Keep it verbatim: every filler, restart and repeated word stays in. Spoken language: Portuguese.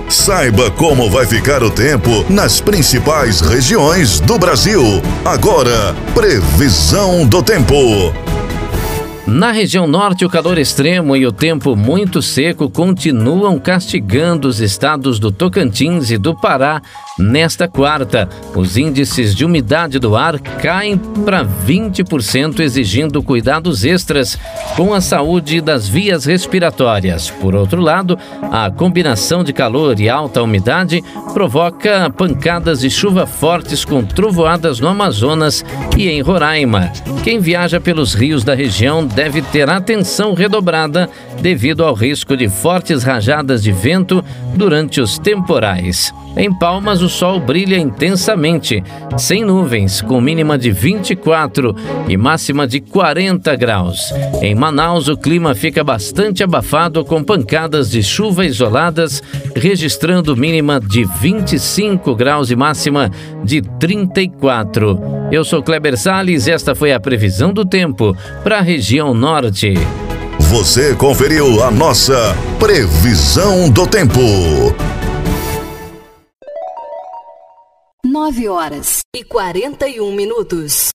Saiba como vai ficar o tempo nas principais regiões do Brasil. Agora, previsão do tempo. Na região norte, o calor extremo e o tempo muito seco continuam castigando os estados do Tocantins e do Pará nesta quarta. Os índices de umidade do ar caem para vinte por cento, exigindo cuidados extras com a saúde das vias respiratórias. Por outro lado, a combinação de calor e alta umidade provoca pancadas de chuva fortes com trovoadas no Amazonas e em Roraima. Quem viaja pelos rios da região deve ter atenção redobrada devido ao risco de fortes rajadas de vento durante os temporais. Em Palmas, o sol brilha intensamente, sem nuvens, com mínima de vinte e quatro e máxima de quarenta graus. Em Manaus, o clima fica bastante abafado, com pancadas de chuva isoladas, registrando mínima de vinte e cinco graus e máxima de trinta e quatro. Eu sou Kleber Salles e esta foi a previsão do tempo para a região norte. Você conferiu a nossa previsão do tempo. Nove horas e quarenta e um minutos.